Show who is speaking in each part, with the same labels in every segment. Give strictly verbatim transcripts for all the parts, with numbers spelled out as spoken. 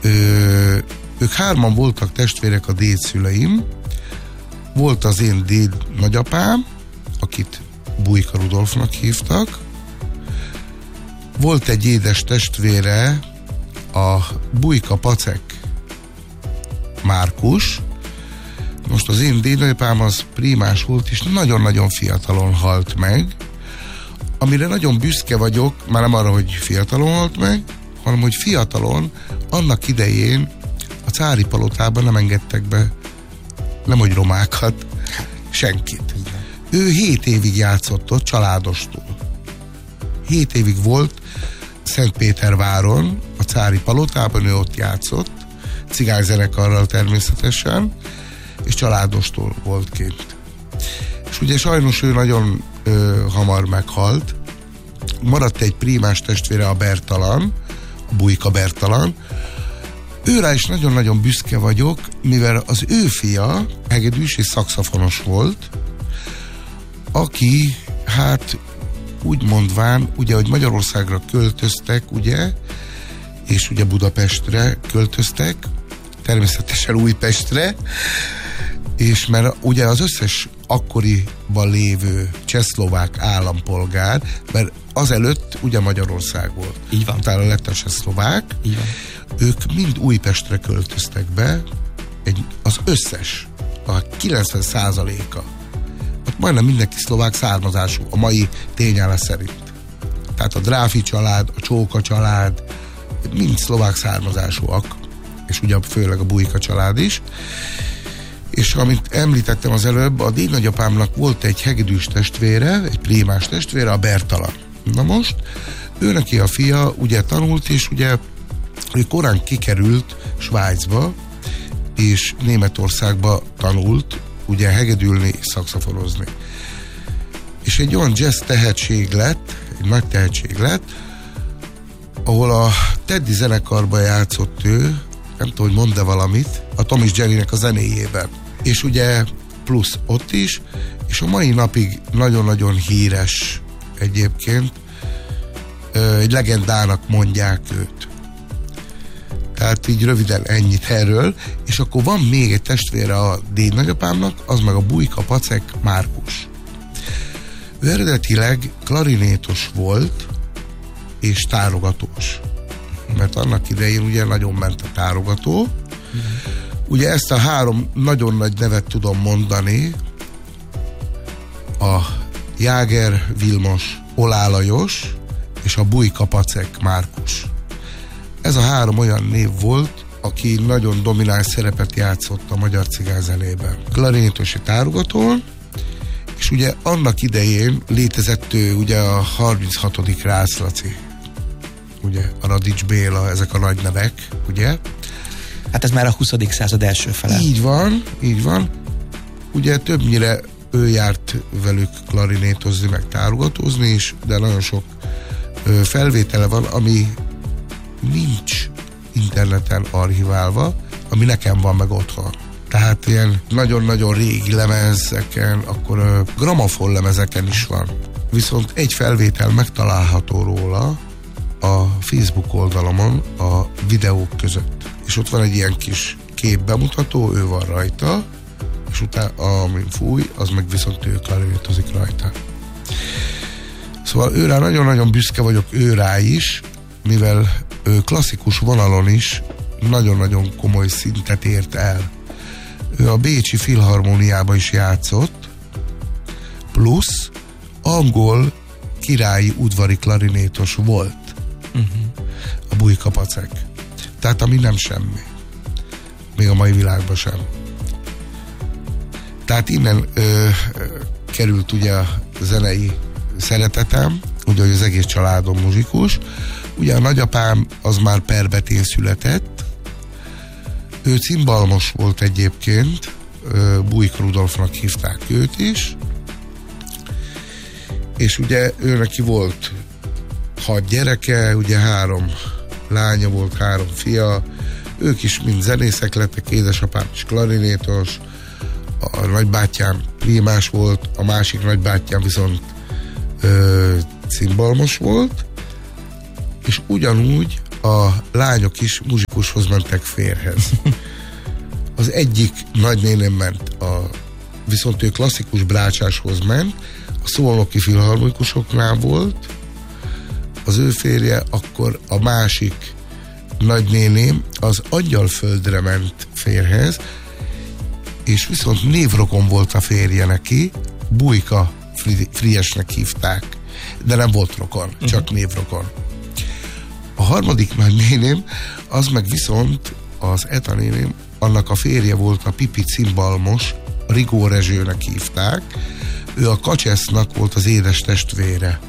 Speaker 1: Ö, ők hárman voltak testvérek, a dédszüleim. Volt az én déd nagyapám, akit Bujka Rudolfnak hívtak. Volt egy édes testvére, a Bujka Pacek Márkus. Most az én dédnagyapám az prímás volt, és nagyon-nagyon fiatalon halt meg, amire nagyon büszke vagyok, már nem arra, hogy fiatalon halt meg, hanem hogy fiatalon, annak idején a cári palotában nem engedtek be, nem hogy romákat, senkit. Ő hét évig játszott ott, családostól. Hét évig volt Szentpéterváron, a cári palotában, ő ott játszott, cigányzenekarral természetesen, és családostól volt kint. És ugye sajnos ő nagyon ö, hamar meghalt. Maradt egy prímás testvére, a Bertalan, a Bujka Bertalan. Őrá is nagyon-nagyon büszke vagyok, mivel az ő fia hegedűs és szaxofonos volt, aki hát úgy mondván, ugye, hogy Magyarországra költöztek, ugye, és ugye Budapestre költöztek, természetesen Újpestre, és mert ugye az összes akkoriban lévő csehszlovák állampolgár, mert azelőtt ugye Magyarország volt.
Speaker 2: Így van.
Speaker 1: Utána lett a csehszlovák.
Speaker 2: Így van.
Speaker 1: Ők mind Újpestre költöztek be, egy, az összes, a kilencven százaléka, ott majdnem mindenki szlovák származású, a mai tényállás szerint. Tehát a Dráfi család, a Csóka család, mind szlovák származásúak, és ugye főleg a Bujka család is. És amit említettem az előbb, a dédnagyapámnak volt egy hegedűs testvére, egy prímás testvére, a Bertalan. Na most, ő neki a fia ugye tanult, és ugye ő korán kikerült Svájcba, és Németországba tanult, ugye hegedülni, szaxofonozni. És egy olyan jazz tehetség lett, egy nagy tehetség lett, ahol a Teddy zenekarban játszott ő, nem tudom, hogy mond-e valamit, a Tom és Jerrynek a zenéjében. És ugye plusz ott is, és a mai napig nagyon-nagyon híres egyébként, egy legendának mondják őt. Tehát így röviden ennyit erről, és akkor van még egy testvére a dédnagyapámnak, az meg a Bujka Pacek Márkus. Ő eredetileg klarinétos volt, és tárogatós. Mert annak idején ugye nagyon ment a tárogató. Mm. Ugye ezt a három nagyon nagy nevet tudom mondani, a Jáger Vilmos Olá Lajos és a Bujka Pacek Márkus. Ez a három olyan név volt, aki nagyon domináns szerepet játszott a magyar cigányzenében. Klarinétosi tárogatón, és ugye annak idején létezett ő ugye a harminchatodik Rácz Laci, ugye a Radics Béla, ezek a nagy nevek, ugye?
Speaker 2: Hát ez már a huszadik század első fele.
Speaker 1: Így van, így van. Ugye többnyire ő járt velük klarinétozni, meg tárogatózni is, de nagyon sok ö, felvétele van, ami nincs interneten archiválva, ami nekem van meg otthon. Tehát ilyen nagyon-nagyon régi lemezeken, akkor ö, gramofon lemezeken is van. Viszont egy felvétel megtalálható róla a Facebook oldalamon a videók között. És ott van egy ilyen kis kép bemutató, ő van rajta, és utána, amin fúj, az meg viszont ő klarinétozik rajta. Szóval őrá nagyon-nagyon büszke vagyok, őrá is, mivel ő klasszikus vonalon is nagyon-nagyon komoly szintet ért el. Ő a Bécsi Filharmóniában is játszott, plusz angol királyi udvari klarinétos volt. Uh-huh. A Bujka Pacek. Tehát ami nem semmi. Még a mai világban sem. Tehát innen ö, ö, került ugye a zenei szeretetem, ugye az egész családom muzsikus. Ugye a nagyapám az már Perbetén született. Ő cimbalmos volt egyébként, ö, Bujka Rudolfnak hívták őt is. És ugye ő neki volt hat gyereke, ugye három lánya volt, három fia, ők is mind zenészek lettek, édesapám is klarinétos, a nagybátyám prímás volt, a másik nagybátyám viszont ö, cimbalmos volt, és ugyanúgy a lányok is muzsikushoz mentek férhez. Az egyik nagynéném ment, a, viszont ő klasszikus brácsáshoz ment, a szolnoki filharmonikusoknál volt, az ő férje, akkor a másik nagynéném az Angyalföldre ment férhez, és viszont névrokon volt a férje neki, Bujka Friesnek hívták, de nem volt rokon, uh-huh. csak névrokon. A harmadik nagynéném, az meg viszont az Eta néném, annak a férje volt a Pipi cimbalmos, Rigó Rezsőnek hívták, ő a Kacsesznak volt az édes testvére.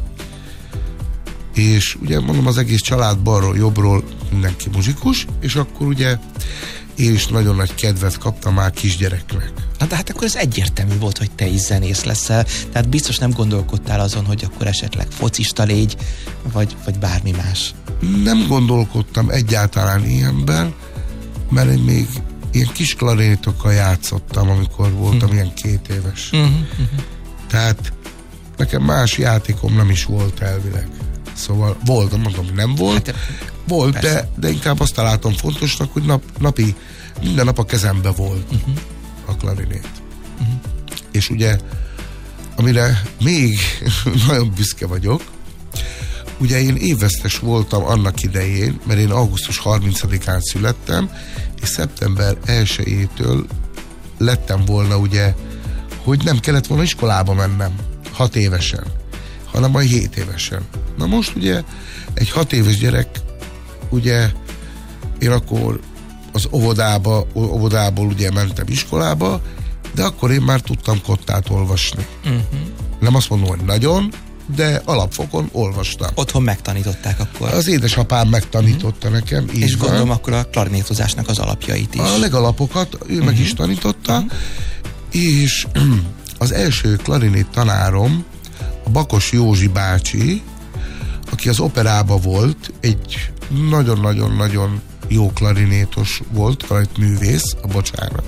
Speaker 1: És ugye mondom, az egész család balról, jobbról mindenki muzsikus, és akkor ugye én is nagyon nagy kedvet kaptam már kisgyereknek.
Speaker 2: Na de hát akkor ez egyértelmű volt, hogy te is zenész leszel, tehát biztos nem gondolkodtál azon, hogy akkor esetleg focista légy, vagy, vagy bármi más.
Speaker 1: Nem gondolkodtam egyáltalán ilyenben, mert én még ilyen kis klarinétokkal játszottam, amikor voltam hm. ilyen két éves. Uh-huh, uh-huh. Tehát nekem más játékom nem is volt elvileg. Szóval volt, mondom, nem volt, hát, volt, de, de inkább azt találtam fontosnak, hogy nap, napi, minden nap a kezembe volt uh-huh. a klarinét. Uh-huh. És ugye, amire még nagyon büszke vagyok, ugye én évvesztes voltam annak idején, mert én augusztus harmincadikán születtem, és szeptember elsejétől lettem volna ugye, hogy nem kellett volna iskolába mennem hat évesen, hanem majd hét évesen. Na most ugye egy hat éves gyerek, ugye én akkor az óvodába, óvodából ugye mentem iskolába, de akkor én már tudtam kottát olvasni. Uh-huh. Nem azt mondom, hogy nagyon, de alapfokon olvastam.
Speaker 2: Otthon megtanították akkor?
Speaker 1: Az édesapám megtanította uh-huh. nekem.
Speaker 2: És van. Gondolom akkor a klarinétozásnak az alapjait is.
Speaker 1: A legalapokat ő uh-huh. meg is tanította, uh-huh. és az első klarinét tanárom a Bakos Józsi bácsi, aki az operában volt, egy nagyon-nagyon-nagyon jó klarinétos volt, klarinétművész, a bocsánat.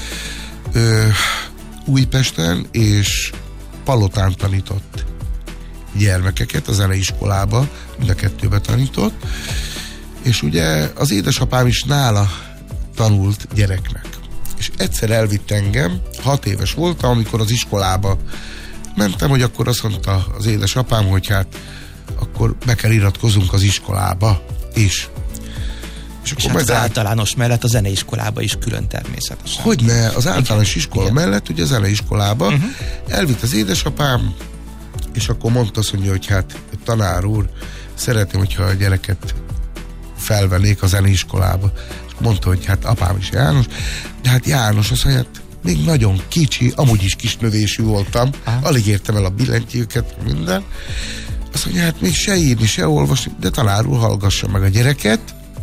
Speaker 1: Ö, Újpesten és Palotán tanított gyermekeket a zeneiskolába, mind a kettőbe tanított, és ugye az édesapám is nála tanult gyereknek. És egyszer elvitt engem, hat éves voltam, amikor az iskolába mentem, hogy akkor azt mondta az édesapám, hogy hát akkor be kell iratkozunk az iskolába is.
Speaker 2: És, és akkor hát az általános mellett a zeneiskolába is külön természetesen.
Speaker 1: Hogyne, az általános igen, iskola igen. mellett, ugye a zeneiskolába uh-huh. elvitt az édesapám, és akkor mondta azt mondja, hogy hát tanár úr, szeretném, hogyha a gyereket felvennék a zeneiskolába. És mondta, hogy hát apám is János, de hát János azt mondja, hát még nagyon kicsi, amúgy is kis növésű voltam, ah. alig értem el a billentyűket, minden. Azt mondja, hát még se írni, se olvasni, de tanár úr hallgassa meg a gyereket,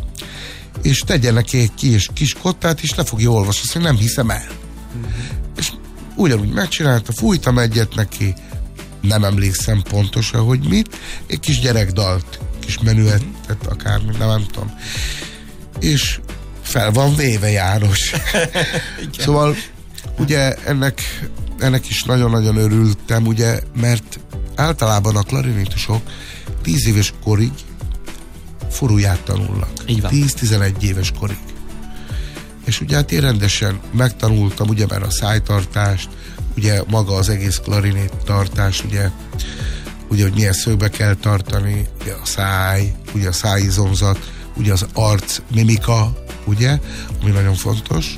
Speaker 1: és tegyen neki egy kis, kis kottát, és le fogja olvasni, azt mondja, nem hiszem el. Uh-huh. És ugyanúgy megcsinálta, fújtam egyet neki, nem emlékszem pontosan, hogy mit, egy kis gyerekdalt, kis menüetet, uh-huh. akármit, nem, nem tudom. És fel van véve János. Szóval ugye ennek, ennek is nagyon-nagyon örültem, ugye, mert általában a klarinétusok tíz éves korig forúját tanulnak. tíz-tizenegy éves korig. És ugye hát én rendesen megtanultam, ugye, mert a szájtartást, ugye maga az egész klarinét tartás, ugye, ugye, hogy milyen szögbe kell tartani, ugye a száj, ugye a szájizomzat, ugye az arc mimika, ugye, ami nagyon fontos.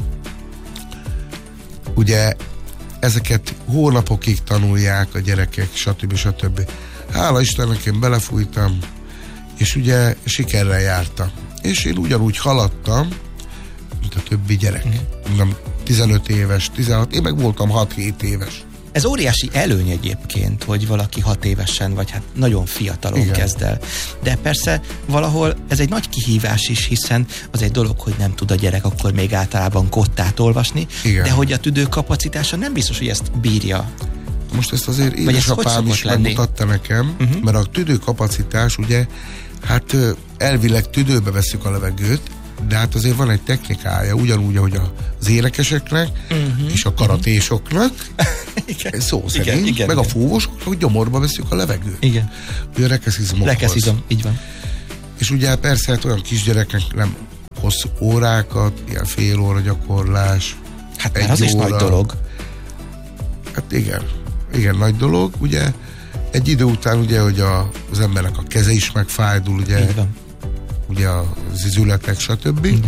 Speaker 1: Ugye ezeket hónapokig tanulják a gyerekek, stb. stb. Hála Istennek én belefújtam, és ugye sikerrel jártam. És én ugyanúgy haladtam, mint a többi gyerek. Mm. tizenöt éves, tizenhat, én meg voltam hat-hét éves.
Speaker 2: Ez óriási előny egyébként, hogy valaki hat évesen, vagy hát nagyon fiatalon igen. kezd el. De persze valahol ez egy nagy kihívás is, hiszen az egy dolog, hogy nem tud a gyerek akkor még általában kottát olvasni, igen. de hogy a tüdőkapacitása nem biztos, hogy ezt bírja.
Speaker 1: Most ezt azért édesapám is megmutatta nekem, uh-huh. mert a tüdőkapacitás ugye, hát elvileg tüdőbe veszük a levegőt, de hát azért van egy technikája, ugyanúgy, ahogy az énekeseknek uh-huh. és a karatésoknak, szó szerint, igen, igen, meg igen. a fúvósoknak, hogy gyomorba veszük a levegőt.
Speaker 2: Igen.
Speaker 1: Ő rekeszizmokhoz.
Speaker 2: Rekeszizom, így van.
Speaker 1: És ugye persze hát olyan kisgyereknek nem hosszú órákat, ilyen fél óra gyakorlás.
Speaker 2: Hát már az óra. Is nagy dolog.
Speaker 1: Hát igen, igen, nagy dolog, ugye egy idő után ugye, hogy a, az embernek a keze is megfájdul, ugye, ugye az izületek, stb. Mm.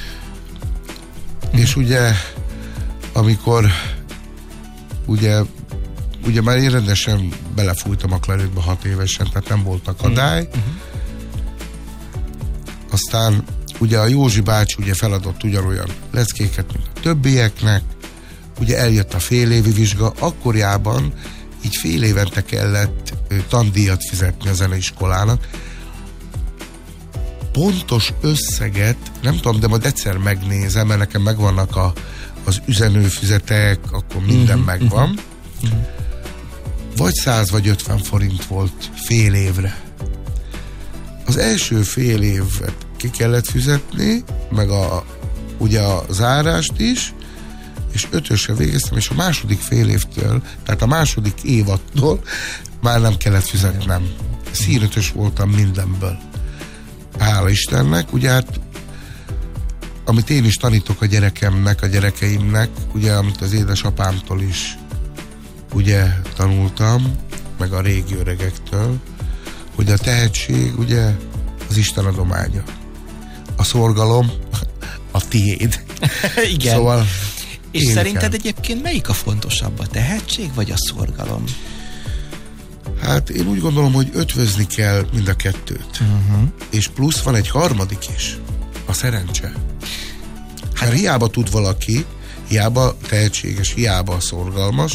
Speaker 1: És ugye amikor ugye, ugye már én rendesen belefújtam a klarinetbe hat évesen, tehát nem volt akadály. Mm. Aztán ugye a Józsi bácsi ugye feladott ugyanolyan leckéket, mint a többieknek, ugye eljött a fél évi vizsga, akkorjában így fél évente kellett tandíjat fizetni a zeneiskolának. Pontos összeget, nem tudom, de majd egyszer megnézem, mert nekem megvannak a, az üzenőfüzetek, akkor minden uh-huh, megvan. Uh-huh. Vagy száz vagy ötven forint volt fél évre. Az első fél évet ki kellett fizetni, meg a, ugye a zárást is, és ötösre végeztem, és a második fél évtől, tehát a második évadtól már nem kellett fizetnem. Színötös voltam mindenből. Hála Istennek, ugye hát amit én is tanítok a gyerekemnek, a gyerekeimnek, ugye amit az édesapámtól is ugye tanultam, meg a régi öregektől, hogy a tehetség ugye az Isten adománya. A szorgalom a tiéd.
Speaker 2: Igen.
Speaker 1: Szóval
Speaker 2: és szerinted egyébként melyik a fontosabb, a tehetség vagy a szorgalom?
Speaker 1: Hát én úgy gondolom, hogy ötvözni kell mind a kettőt. Uh-huh. És plusz van egy harmadik is, a szerencse. Hát mert hiába tud valaki, hiába tehetséges, hiába szorgalmas,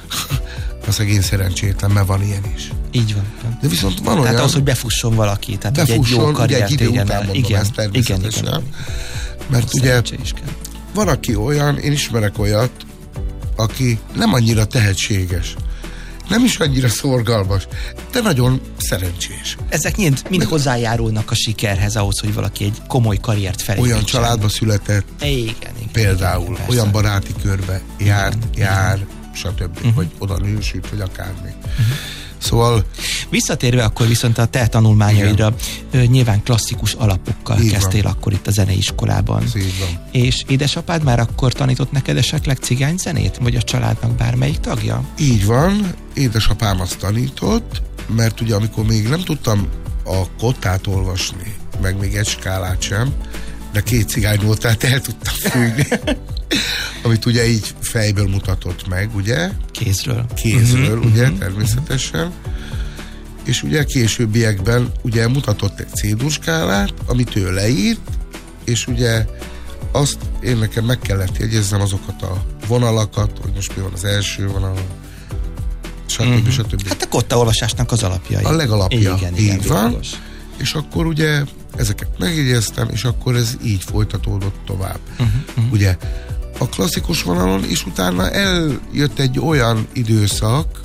Speaker 1: a szegény szerencsétlen, mert van ilyen is.
Speaker 2: Így van.
Speaker 1: De viszont van olyan...
Speaker 2: Tehát ahhoz, hogy befusson valaki, tehát befusson, egy jó karriert
Speaker 1: egy idő után mondom
Speaker 2: igen,
Speaker 1: ezt természetesen.
Speaker 2: Igen, igen,
Speaker 1: mert ugye van, aki olyan, én ismerek olyat, aki nem annyira tehetséges, nem is annyira szorgalmas, de nagyon szerencsés.
Speaker 2: Ezek mind, mind hozzájárulnak a sikerhez, ahhoz, hogy valaki egy komoly karriert felépítsen.
Speaker 1: Olyan családba született,
Speaker 2: igen, igen,
Speaker 1: például,
Speaker 2: igen,
Speaker 1: olyan baráti körbe járt, igen, jár, igen. stb. Uh-huh. Vagy oda nősült, vagy akármi. Uh-huh. Szóval...
Speaker 2: Visszatérve akkor viszont a te tanulmányaidra, igen. nyilván klasszikus alapokkal így kezdtél van. Akkor itt a zeneiskolában.
Speaker 1: Így van.
Speaker 2: És édesapád már akkor tanított neked esetleg cigányzenét? Vagy a családnak bármelyik tagja?
Speaker 1: Így van, édesapám azt tanított, mert ugye amikor még nem tudtam a kottát olvasni, meg még egy skálát sem, de két cigány volt, tehát el tudtam fűgni. Amit ugye így fejből mutatott meg, ugye?
Speaker 2: Kézről.
Speaker 1: Kézről, uh-huh, ugye,
Speaker 2: uh-huh,
Speaker 1: természetesen. Uh-huh. És ugye későbbiekben ugye mutatott egy cédurskálát, amit ő leírt, és ugye azt én nekem meg kellett jegyeznem azokat a vonalakat, hogy most mi van az első vonal, stb. Uh-huh. stb.
Speaker 2: Hát a kotta olvasásnak az alapjai.
Speaker 1: A legalapja,
Speaker 2: igen,
Speaker 1: így
Speaker 2: igen,
Speaker 1: van.
Speaker 2: Végülos.
Speaker 1: És akkor ugye ezeket megjegyeztem, és akkor ez így folytatódott tovább. Uh-huh, uh-huh. Ugye a klasszikus vonalon, és utána eljött egy olyan időszak,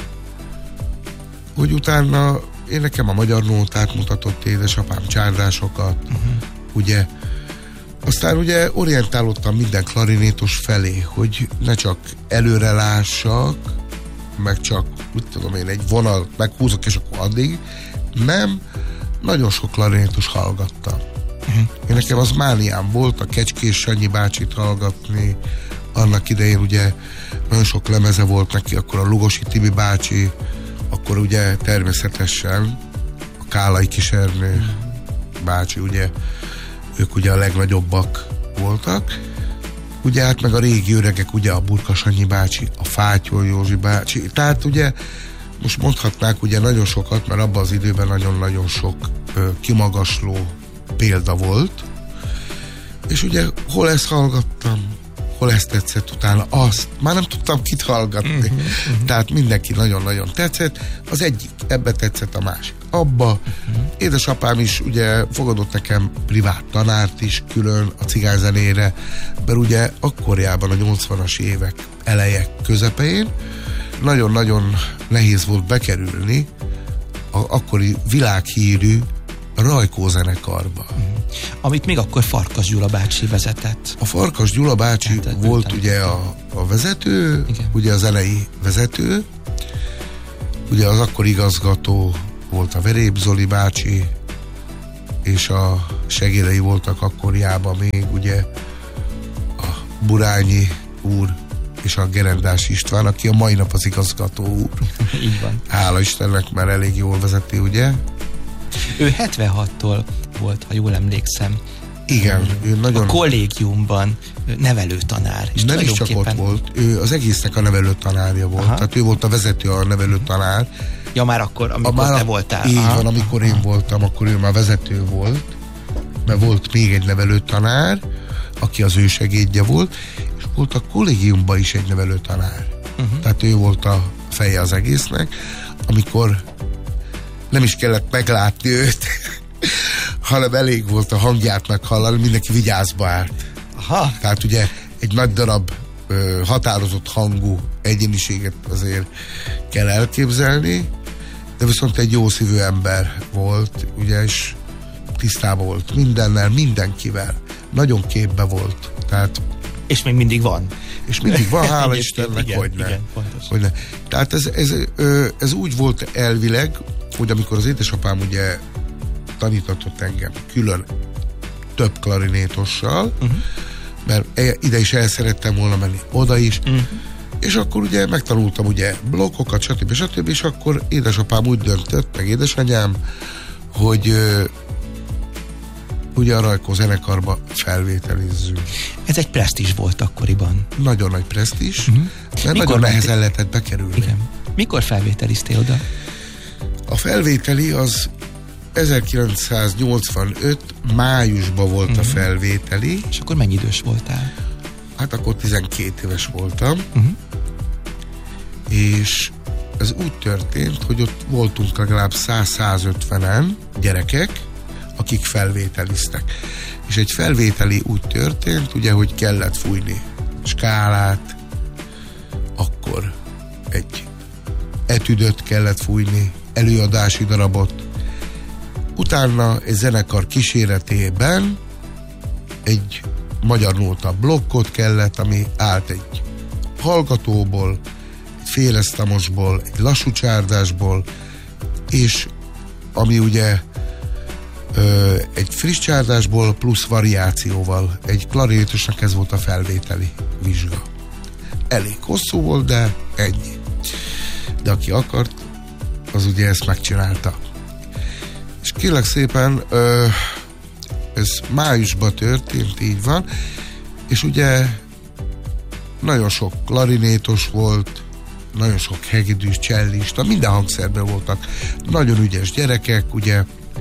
Speaker 1: hogy utána én nekem a magyar nótát mutatott édesapám, csárdásokat, uh-huh. ugye. Aztán ugye orientálódtam minden klarinétos felé, hogy ne csak előre lássak, meg csak, úgy tudom én, egy vonal meghúzok, és akkor addig, nem, nagyon sok klarinétus hallgattam. Uh-huh. Én nekem az mániám volt, a Kecskés Sanyi bácsit hallgatni, annak idején ugye nagyon sok lemeze volt neki, akkor a Lugosi Tibi bácsi, akkor ugye természetesen a Kálai Kisernő uh-huh. bácsi, ugye ők ugye a legnagyobbak voltak, ugye hát meg a régi öregek, ugye a Burka Sanyi bácsi, a Fátyol Józsi bácsi, tehát ugye most mondhatnák ugye nagyon sokat, mert abban az időben nagyon-nagyon sok ö, kimagasló példa volt, és ugye hol ezt hallgattam, hol ezt tetszett, utána azt, már nem tudtam kit hallgatni, uh-huh, uh-huh. tehát mindenki nagyon-nagyon tetszett, az egyik ebbe tetszett, a másik abba, uh-huh. édesapám is ugye fogadott nekem privát tanárt is külön a cigányzenére, mert ugye akkorjában a nyolcvanas évek eleje közepén nagyon-nagyon nehéz volt bekerülni a akkori világhírű Rajkó zenekarba. Mm.
Speaker 2: Amit még akkor Farkas Gyula bácsi vezetett.
Speaker 1: A Farkas Gyula bácsi tehát, volt ugye a, a vezető, igen. ugye a zenei vezető, ugye az akkori igazgató volt a Verép Zoli bácsi, és a segédei voltak akkoriában még ugye a Burányi úr és a Gerendás István, aki a mai nap az igazgató úr.
Speaker 2: Így van.
Speaker 1: Hála Istennek, mert elég jól vezeti, ugye?
Speaker 2: Ő hetvenhattól volt, ha jól emlékszem.
Speaker 1: Igen, ő nagyon...
Speaker 2: A kollégiumban nevelőtanár. És
Speaker 1: nem is csak ott volt, ő az egésznek a nevelőtanárja volt. Aha. Tehát ő volt a vezető, a nevelőtanár.
Speaker 2: Ja, már akkor, amikor
Speaker 1: már
Speaker 2: te
Speaker 1: a,
Speaker 2: voltál.
Speaker 1: Így
Speaker 2: aha,
Speaker 1: van, amikor
Speaker 2: aha.
Speaker 1: én voltam, akkor ő már vezető volt, mert volt még egy nevelőtanár, aki az ő segédje volt, és volt a kollégiumban is egy nevelőtanár. Uh-huh. Tehát ő volt a feje az egésznek, amikor nem is kellett meglátni őt, hanem elég volt a hangját meghallani, mindenki vigyázba állt.
Speaker 2: Aha.
Speaker 1: Tehát ugye egy nagy darab ö, határozott hangú egyéniséget azért kell elképzelni, de viszont egy jó szívű ember volt, ugye, és tisztában volt mindennel, mindenkivel. Nagyon képbe volt. Tehát,
Speaker 2: és még mindig van.
Speaker 1: És mindig van, hála Istennek,
Speaker 2: igen,
Speaker 1: hogy ne.
Speaker 2: Igen,
Speaker 1: hogy ne. Tehát ez, ez, ez úgy volt elvileg, hogy amikor az édesapám ugye tanítatott engem külön több klarinétossal, uh-huh. mert ide is el szerettem volna menni, oda is, uh-huh. és akkor ugye megtanultam ugye blokkokat, stb. stb. És akkor édesapám úgy döntött, meg édesanyám, hogy uh, ugye a Rajkó zenekarba felvételizzünk.
Speaker 2: Ez egy presztízs volt akkoriban.
Speaker 1: Nagyon nagy presztízs, uh-huh. mert
Speaker 2: Mikor
Speaker 1: nagyon nehezen
Speaker 2: ment...
Speaker 1: lehetett bekerülni.
Speaker 2: Igen. Mikor felvételiztél oda?
Speaker 1: A felvételi az ezerkilencszáznyolcvanöt májusban volt uh-huh. a felvételi.
Speaker 2: És akkor mennyi idős voltál?
Speaker 1: Hát akkor tizenkét éves voltam.
Speaker 2: Uh-huh.
Speaker 1: És ez úgy történt, hogy ott voltunk legalább száz-százötvenen gyerekek, akik felvételiztek. És egy felvételi úgy történt, ugye, hogy kellett fújni skálát, akkor egy etüdöt kellett fújni, előadási darabot. Utána egy zenekar kíséretében egy magyar nóta blokkot kellett, ami állt egy hallgatóból, egy félesztamosból, egy lassú csárdásból, és ami ugye ö, egy friss csárdásból plusz variációval. Egy klarinétosnak ez volt a felvételi vizsga. Elég hosszú volt, de ennyi. De aki akart, az ugye ezt megcsinálta. És kérlek szépen, ö, ez májusban történt, így van, és ugye nagyon sok klarinétos volt, nagyon sok hegedűs, csellista, minden hangszerben voltak nagyon ügyes gyerekek, ugye.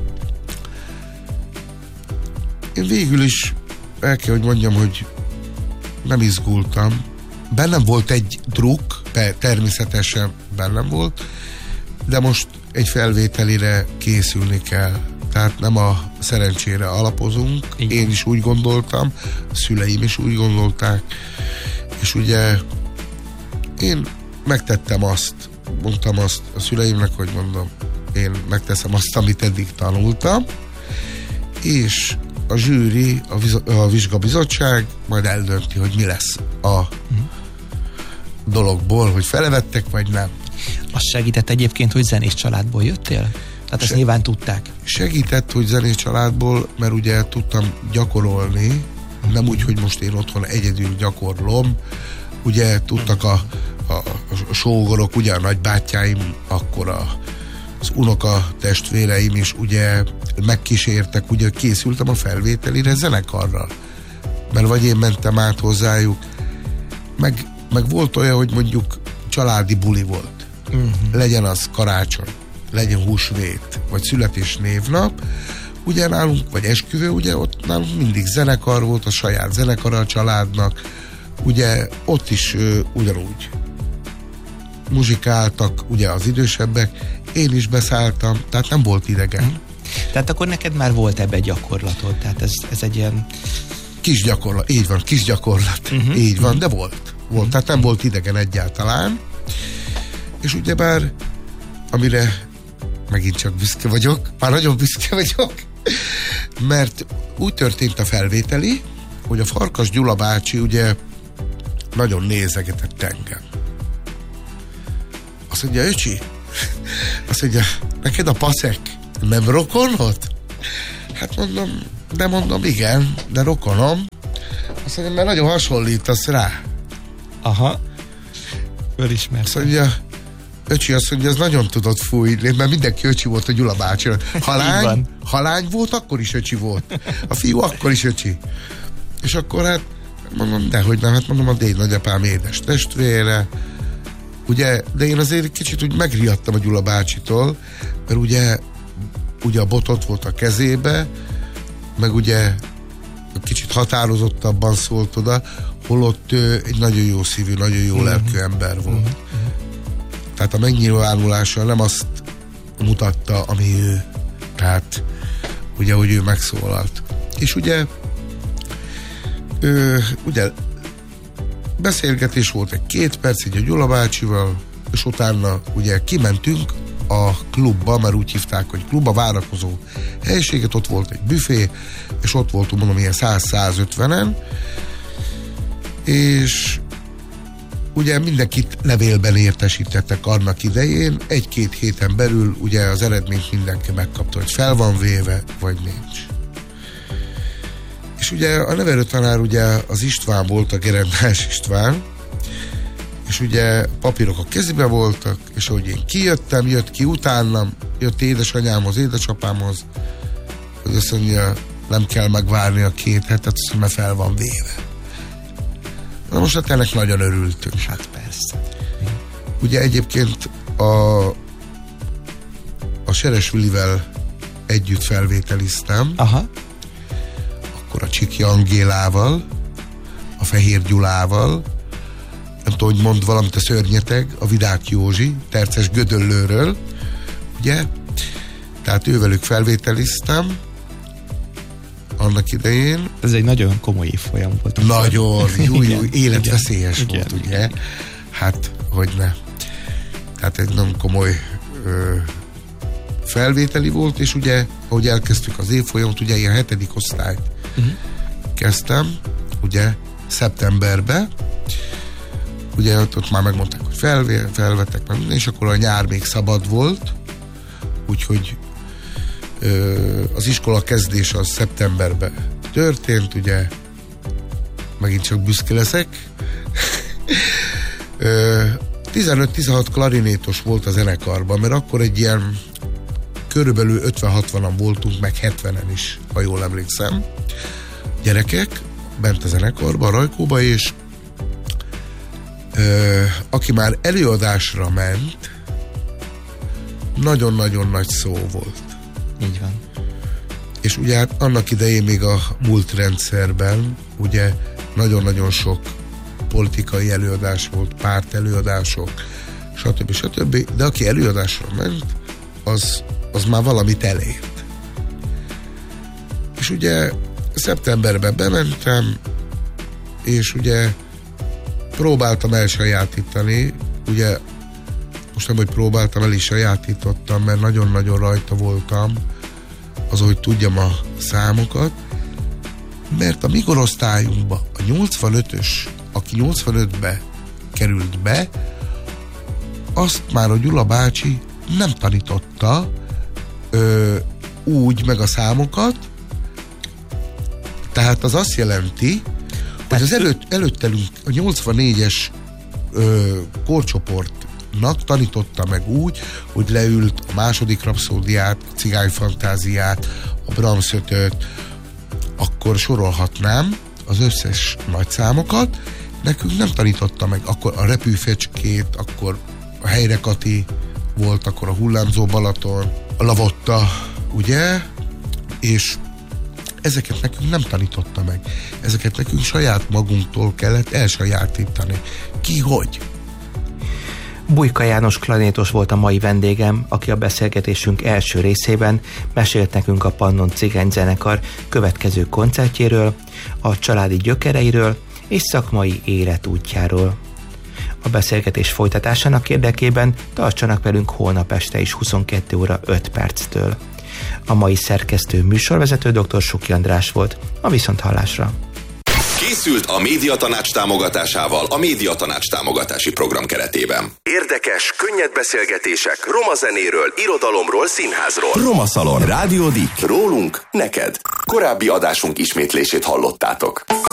Speaker 1: Én végül is el kell, hogy mondjam, hogy nem izgultam. Bennem volt egy druk, természetesen bennem volt, de most egy felvételire készülni kell. Tehát nem a szerencsére alapozunk. Igen. Én is úgy gondoltam, a szüleim is úgy gondolták, és ugye én megtettem azt, mondtam azt a szüleimnek, hogy mondom, én megteszem azt, amit eddig tanultam, és a zsűri, a, viz- a vizsgabizottság majd eldönti, hogy mi lesz a mm. dologból, hogy felevettek, vagy nem.
Speaker 2: Az segített egyébként, hogy zenés családból jöttél? Tehát ezt Se- nyilván tudták.
Speaker 1: Segített, hogy zenés családból, mert ugye tudtam gyakorolni, nem úgy, hogy most én otthon egyedül gyakorlom, ugye tudtak a, a, a sógorok, ugye a nagybátyáim, akkor a, az unoka testvéreim is ugye megkísértek, ugye készültem a felvételire zenekarral, mert vagy én mentem át hozzájuk, meg, meg volt olyan, hogy mondjuk családi buli volt. Uh-huh. Legyen az karácsony, legyen húsvét, vagy születésnévnap, ugye nálunk, vagy esküvő, ugye ott nálunk mindig zenekar volt, a saját zenekar a családnak, ugye ott is ö, ugyanúgy muzsikáltak, ugye az idősebbek, én is beszálltam, tehát nem volt idegen. Uh-huh.
Speaker 2: Tehát akkor neked már volt ebbe gyakorlatod, tehát ez, ez egy ilyen...
Speaker 1: Kis gyakorlat, így van, kis gyakorlat, uh-huh. így van, de volt. volt. Uh-huh. Tehát nem volt idegen egyáltalán, és ugyebár, amire megint csak büszke vagyok, már nagyon büszke vagyok, mert úgy történt a felvételi, hogy a Farkas Gyula bácsi ugye nagyon nézegetett engem. Azt mondja, öcsi, azt mondja, neked a paszek nem rokonod? Hát mondom, de mondom, igen, de rokonom. Azt mondja, mert nagyon hasonlítasz rá.
Speaker 2: Aha. Fölismert.
Speaker 1: Azt mondja, öcsi, azt mondja, ez nagyon tudott fújni, mert mindenki öcsi volt a Gyula bácsi. Ha lány, ha lány volt, akkor is öcsi volt. A fiú akkor is öcsi. És akkor hát mondom, dehogy nem, hát mondom, a déd nagyapám édes testvére. Ugye, de én azért kicsit úgy megriadtam a Gyula bácsitól, mert ugye, ugye a botot volt a kezébe, meg ugye kicsit határozottabban szólt oda, holott ő egy nagyon jó szívű, nagyon jó uh-huh. lelkű ember volt. Uh-huh. Tehát a megnyilvánulása nem azt mutatta, ami ő. Tehát ugye, hogy ő megszólalt. És ugye ő, ugye beszélgetés volt egy két perc így a Gyula bácsival, és utána ugye kimentünk a klubba, mert úgy hívták, hogy klubba, várakozó helyiséget, ott volt egy büfé, és ott voltunk, mondom, ilyen száz-százötvenen, és ugye mindenkit levélben értesítettek annak idején, egy-két héten belül ugye az eredményt mindenki megkapta, hogy fel van véve, vagy nincs. És ugye a nevelőtanár ugye az István volt, a Gerendás István, és ugye papírok a kezében voltak, és ahogy én kijöttem, jött ki utánam, jött édesanyámhoz, édesapámhoz, hogy azt mondja, nem kell megvárni a két hetet, azt mondja, mert fel van véve. Na most hát ennek nagyon örültünk.
Speaker 2: Hát persze.
Speaker 1: Ugye egyébként a, a Seres Vilivel együtt felvételiztem.
Speaker 2: Aha.
Speaker 1: Akkor a Csiki Angélával, a Fehér Gyulával, nem tudom, hogy mond valamit a szörnyeteg, a Vidák Józsi, Terces Gödöllőről, ugye? Tehát ővelük felvételiztem annak idején.
Speaker 2: Ez egy nagyon komoly évfolyam volt.
Speaker 1: Nagyon, jó, jó, életveszélyes
Speaker 2: igen,
Speaker 1: volt,
Speaker 2: igen,
Speaker 1: ugye?
Speaker 2: igen.
Speaker 1: Hát, hogyne. Tehát egy nagyon komoly ö, felvételi volt, és ugye, ahogy elkezdtük az évfolyamot, ugye ilyen hetedik osztályt uh-huh. kezdtem, ugye, szeptemberben, ugye ott már megmondták, hogy felvé, felvettek, meg minden, és akkor a nyár még szabad volt, úgyhogy ö, az iskola kezdése az szeptemberben történt, ugye, megint csak büszke leszek. tizenöt-tizenhat klarinétos volt a zenekarban, mert akkor egy ilyen körülbelül ötven-hatvanan voltunk, meg hetvenen is, ha jól emlékszem. Gyerekek, bent a zenekarban, a Rajkóba, és ö, aki már előadásra ment, nagyon-nagyon nagy szó volt.
Speaker 2: Így van.
Speaker 1: És ugye hát annak idején még a múlt rendszerben ugye nagyon-nagyon sok politikai előadás volt, párt előadások, stb. stb. De aki előadásra ment, az, az már valamit elért. És ugye szeptemberben bementem, és ugye próbáltam elsajátítani, ugye most nem, hogy próbáltam, el is sajátítottam, mert nagyon-nagyon rajta voltam az, hogy tudjam a számokat, mert a mi korosztályunkban a nyolcvanötös, aki nyolcvanötbe került be, azt már a Gyula bácsi nem tanította ö, úgy meg a számokat, tehát az azt jelenti, hogy az előtt, előttelünk a nyolcvannégyes ö, korcsoportnak tanította meg úgy, hogy leült a második rapszódiát, a cigányfantáziát, a Brahms ötöt, akkor sorolhatnám az összes nagy számokat, nekünk nem tanította meg, akkor a repülfecskét, akkor a Helyre Kati volt, akkor a Hullámzó Balaton, a Lavotta, ugye, és ezeket nekünk nem tanította meg. Ezeket nekünk saját magunktól kellett elsajátítani. Ki hogy?
Speaker 2: Bujka János klarinétos volt a mai vendégem, aki a beszélgetésünk első részében mesélt nekünk a Pannon Cigányzenekar következő koncertjéről, a családi gyökereiről és szakmai életútjáról. A beszélgetés folytatásának érdekében tartsanak velünk holnap este is huszonkettő óra öt perctől. A mai szerkesztő műsorvezető dr. Suki András volt, a viszonthallásra.
Speaker 3: Készült a Médiatanács támogatásával a Médiatanács támogatási program keretében.
Speaker 4: Érdekes, könnyed beszélgetések roma zenéről, irodalomról, színházról.
Speaker 3: Roma Szalon. Rádió Dick. Rólunk, neked. Korábbi adásunk ismétlését hallottátok.